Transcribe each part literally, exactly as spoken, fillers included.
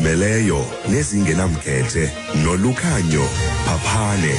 ezizimeleyo nezingenamkhethe nolukhanyo Phaphane.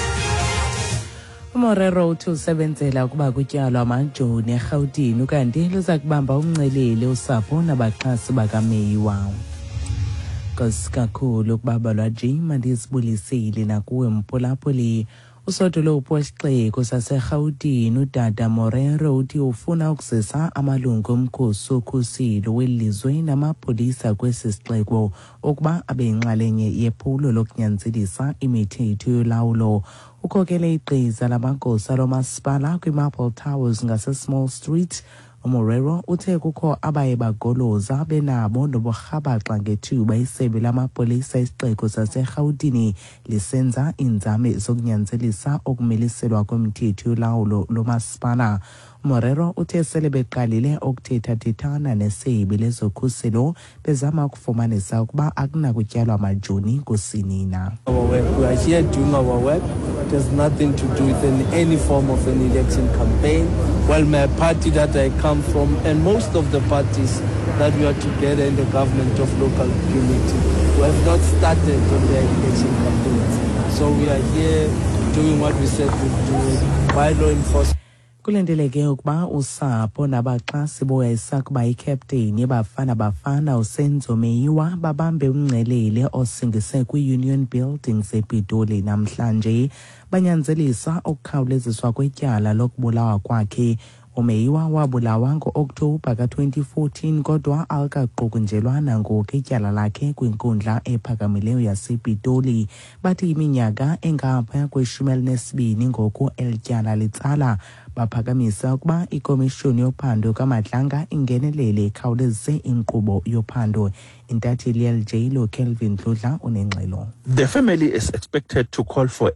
uMorero uthi usebenzela ukuba kutyalwa amajoni eRhawutini ukanti luza kubamba umnceleli usapho nabaxhasi bakaMeyiwa. Nkosi kakhulu kubaba lwajima ndizibulisile nakuwe mphulaphuli. Usodolophu wesixeko saseRhawutini udada Morero uthi ufuna ukuzisa amalungu omkhosi okhusilo welizwe namapolisa kwesi sixeko ukuba abe yinxalenye yephulo lokunyanzelisa imithetho yolawulo. Ukhokele igqiza lamagosa lomasipala kwiMarble Towers ngase-Small Street. uMorero uthe kukho abaye bagoloza benabo noburhabaxa ngethuba isebe lamapolisa isixeko saseRhawutini lisenza iinzame zokunyanzelisa okumiliselwa kwemthetho yolawulo lomasipala. uMorero uthe sele beqalile ukuthetha-thethana nesebe lezokhuselo bezama ukufumanisa ukuba akunakutyalwa amajoni kusinina. Our work. We are here doing our work. It has nothing to do with any, any form of an election campaign. Well, my party that I come from and most of the parties that we are together in the government of local unity, we have not started on their election campaigns. So we are here doing what we said we do by law enforcement. Kulendeleke ukuba usapho nabaxhasi boyisa kuba ikapteyini yebafana bafana uSenzo Meyiwa babambe umnceleli osingise kwi-Union Buildings ePitoli namhlanje banyanzelisa ukukhawuleziswa kwetyala lokubulawa kwakhe. uMeyiwa wabulawa ngo-Okthobha ka twenty fourteen kodwa alikaqukunjelwana ngoku ityala lakhe kwinkundla ephakamileyo yasePitoli. Bathi iminyaka engapha kweshumi elinesibini ngoku elityala litsala. Baphakamisa ukuba ikomishoni yophando kaMadlanga ingenelele ikhawulezise inkqubo yophando. Intatheli L J lo Kelvin Dludla unengxelo. The family is expected to call for